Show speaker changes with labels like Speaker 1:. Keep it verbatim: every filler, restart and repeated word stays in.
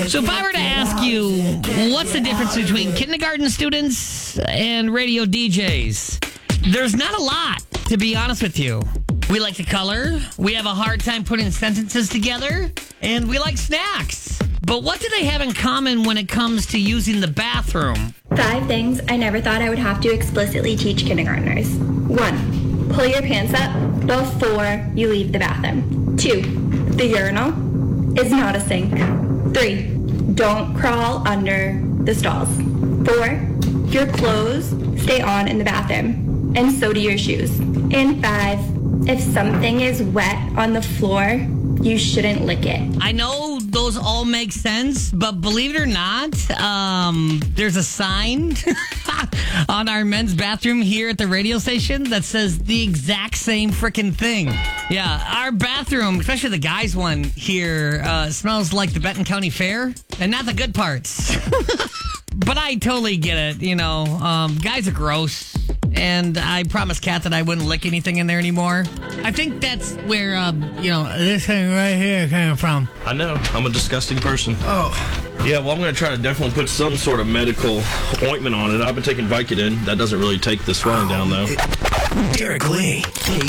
Speaker 1: So if I were to ask you, what's the difference between kindergarten students and radio D Js? There's not a lot, to be honest with you. We like to color, we have a hard time putting sentences together, and we like snacks. But what do they have in common when it comes to using the bathroom?
Speaker 2: Five things I never thought I would have to explicitly teach kindergartners. One, pull your pants up before you leave the bathroom. Two, the urinal is not a sink. Three, don't crawl under the stalls. Four, your clothes stay on in the bathroom, and so do your shoes. And five, if something is wet on the floor, you shouldn't lick it.
Speaker 1: I know those all make sense, but believe it or not, um, there's a sign on our men's bathroom here at the radio station that says the exact same freaking thing. Yeah, our bathroom, especially the guys' one here, uh, smells like the Benton County Fair, and not the good parts. But I totally get it, you know. Um, guys are gross. And I promised Kat that I wouldn't lick anything in there anymore. I think that's where, uh, you know, this thing right here came from.
Speaker 3: I know. I'm a disgusting person.
Speaker 4: Oh.
Speaker 3: Yeah, well, I'm going to try to definitely put some sort of medical ointment on it. I've been taking Vicodin. That doesn't really take the swelling down, though.
Speaker 4: Derek Lee, K